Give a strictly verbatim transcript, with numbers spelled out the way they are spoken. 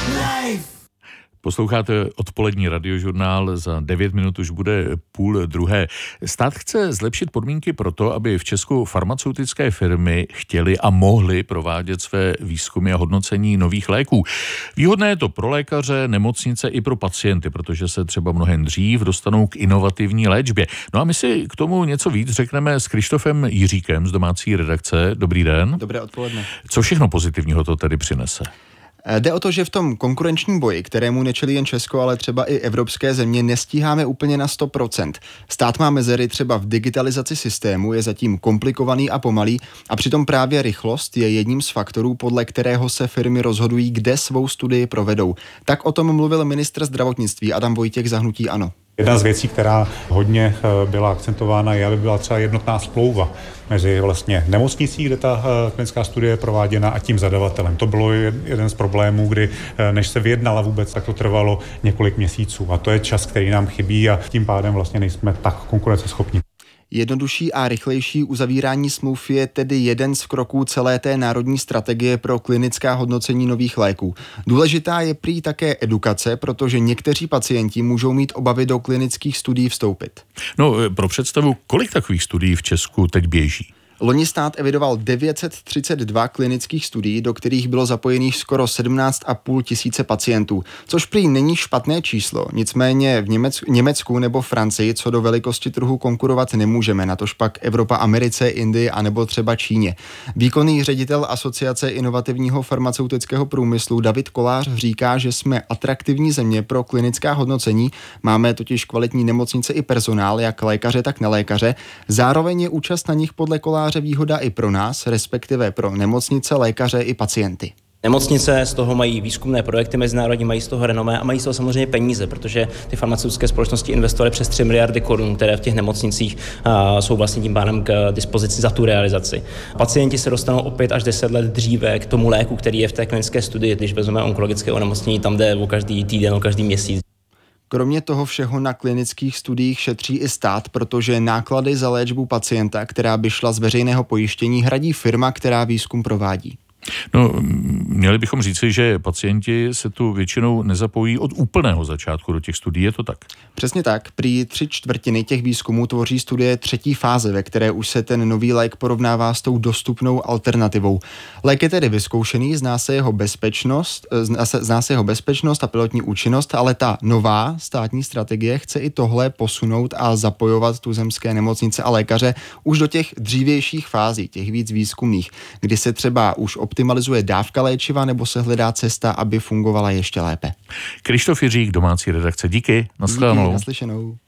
Posloucháte odpolední radiožurnál, za devět minut už bude půl druhé. Stát chce zlepšit podmínky pro to, aby v Česku farmaceutické firmy chtěly a mohly provádět své výzkumy a hodnocení nových léků. Výhodné je to pro lékaře, nemocnice i pro pacienty, protože se třeba mnohem dřív dostanou k inovativní léčbě. No a my si k tomu něco víc řekneme s Krištofem Jiříkem z domácí redakce. Dobrý den. Dobré odpoledne. Co všechno pozitivního to tedy přinese? Jde o to, že v tom konkurenčním boji, kterému nečelí jen Česko, ale třeba i evropské země, nestíháme úplně na sto procent. Stát má mezery třeba v digitalizaci systému, je zatím komplikovaný a pomalý a přitom právě rychlost je jedním z faktorů, podle kterého se firmy rozhodují, kde svou studii provedou. Tak o tom mluvil ministr zdravotnictví Adam Vojtěch za hnutí ANO. Jedna z věcí, která hodně byla akcentována, je, aby byla třeba jednotná smlouva mezi vlastně nemocnicí, kde ta klinická studie je prováděna, a tím zadavatelem. To bylo jeden z problémů, kdy než se vyjednala vůbec, tak to trvalo několik měsíců. A to je čas, který nám chybí, a tím pádem vlastně nejsme tak konkurenceschopní. Jednodušší a rychlejší uzavírání smluv je tedy jeden z kroků celé té národní strategie pro klinická hodnocení nových léků. Důležitá je prý také edukace, protože někteří pacienti můžou mít obavy do klinických studií vstoupit. No, pro představu, kolik takových studií v Česku teď běží? Loni stát evidoval devět set třicet dva klinických studií, do kterých bylo zapojených skoro sedmnáct a půl tisíce pacientů, což prý není špatné číslo. Nicméně v Německu, Německu nebo Francii co do velikosti trhu konkurovat nemůžeme, natož pak Evropa, Americe, Indii a nebo třeba Číně. Výkonný ředitel Asociace inovativního farmaceutického průmyslu David Kolář říká, že jsme atraktivní země pro klinická hodnocení, máme totiž kvalitní nemocnice i personál, jak lékaře, tak nelékaře. Zároveň je účast na nich podle Koláře výhoda i pro nás, respektive pro nemocnice, lékaře i pacienty. Nemocnice z toho mají výzkumné projekty mezinárodní, mají z toho renomé a mají z toho samozřejmě peníze, protože ty farmaceutické společnosti investovaly přes tři miliardy korun, které v těch nemocnicích uh, jsou vlastně tím pádem k dispozici za tu realizaci. Pacienti se dostanou o pět až deset let dříve k tomu léku, který je v té klinické studii, když vezmeme onkologické onemocnění, tam jde o každý týden, o každý měsíc. Kromě toho všeho na klinických studiích šetří i stát, protože náklady za léčbu pacienta, která by šla z veřejného pojištění, hradí firma, která výzkum provádí. No, měli bychom říci, že pacienti se tu většinou nezapojí od úplného začátku do těch studií, je to tak? Přesně tak. Prý tři čtvrtiny těch výzkumů tvoří studie třetí fáze, ve které už se ten nový lék porovnává s tou dostupnou alternativou. Lék je tedy vyzkoušený, zná se jeho bezpečnost, zná se, zná se jeho bezpečnost a pilotní účinnost, ale ta nová státní strategie chce i tohle posunout a zapojovat tuzemské nemocnice a lékaře už do těch dřívějších fází, těch víc výzkumných, kdy se třeba už optimalizuje dávka léčiva nebo se hledá cesta, aby fungovala ještě lépe. Krištof Jiřík, domácí redakce. Díky, nashledanou. Díky, naslyšenou.